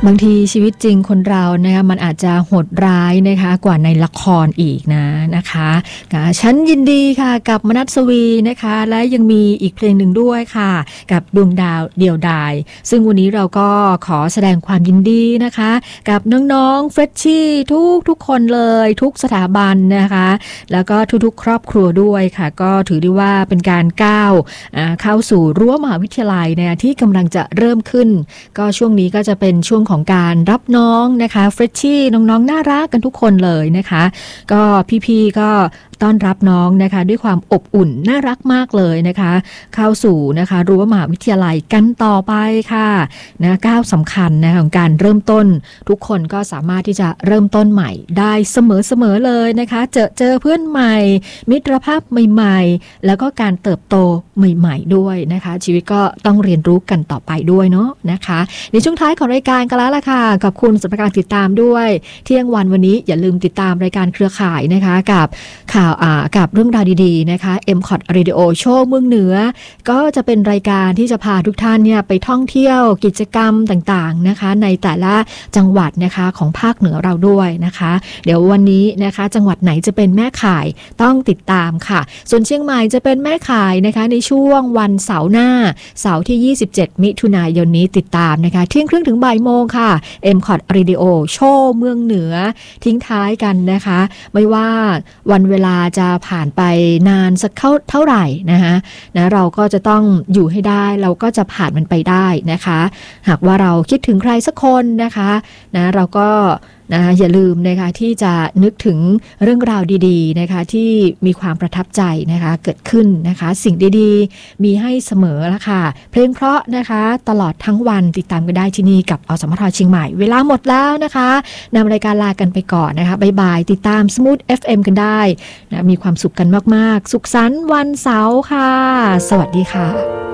บางทีชีวิตจริงคนเรานะคะมันอาจจะโหดร้ายนะคะกว่าในละครอีกนะคะฉันยินดีค่ะกับมนัสวีนะคะและยังมีอีกเพลงหนึ่งด้วยค่ะกับดวงดาวเดี่ยวดายซึ่งวันนี้เราก็ขอแสดงความยินดีนะคะกับน้องๆเฟรชชี่ทุกคนเลยทุกสถาบันนะคะแล้วก็ทุกๆครอบครัวด้วยค่ะก็ถือได้ว่าเป็นการก้าวเข้าสู่รั้วมหาวิทยาลัยเนี่ยที่กำลังจะเริ่มขึ้นก็ช่วงนี้ก็จะเป็นช่วงของการรับน้องนะคะเฟรชชี่น้องๆน่ารักกันทุกคนเลยนะคะก็พี่ๆก็ต้อนรับน้องนะคะด้วยความอบอุ่นน่ารักมากเลยนะคะเข้าสู่นะคะรั้วมหาวิทยาลัยกันต่อไปค่ะนะก้าวสำคัญนะของการเริ่มต้นทุกคนก็สามารถที่จะเริ่มต้นใหม่ได้เสมอเลยนะคะเจอเพื่อนใหม่มิตรภาพใหม่ๆแล้วก็การเติบโตใหม่ๆด้วยนะคะชีวิตก็ต้องเรียนรู้กันต่อไปด้วยเนาะนะคะในช่วงท้ายของรายการกันแล้วล่ะค่ะขอบคุณสำหรับการติดตามด้วยเที่ยงวันวันนี้อย่าลืมติดตามรายการเครือข่ายนะคะกับข่าวกับเรื่องราวดีๆนะคะ MCOT Radio Show เมืองเหนือก็จะเป็นรายการที่จะพาทุกท่านเนี่ยไปท่องเที่ยวกิจกรรมต่างๆนะคะในแต่ละจังหวัดนะคะของภาคเหนือเราด้วยนะคะเดี๋ยววันนี้นะคะจังหวัดไหนจะเป็นแม่ข่ายต้องติดตามค่ะส่วนเชียงใหม่จะเป็นแม่ข่ายนะคะในช่วงวันเสาร์หน้าเสาร์ที่27มิถุนายนนี้ติดตามนะคะเที่ยงครึ่งถึงบ่ายโมงค่ะ MCOT Radio Show เมืองเหนือทิ้งท้ายกันนะคะไม่ว่าวันเวลาจะผ่านไปนานสักเท่าไหร่นะคะนะเราก็จะต้องอยู่ให้ได้เราก็จะผ่านมันไปได้นะคะหากว่าเราคิดถึงใครสักคนนะคะนะเราก็อย่าลืมนะคะที่จะนึกถึงเรื่องราวดีๆนะคะที่มีความประทับใจนะคะเกิดขึ้นนะคะสิ่งดีๆมีให้เสมอละค่ะเพลงเพราะนะคะตลอดทั้งวันติดตามกันได้ที่นี่กับอสมทเชียงใหม่เวลาหมดแล้วนะคะนำรายการลากันไปก่อนนะคะบ๊ายบายติดตาม Smooth FM กันได้นะมีความสุขกันมากๆสุขสันต์วันเสาร์ค่ะสวัสดีค่ะ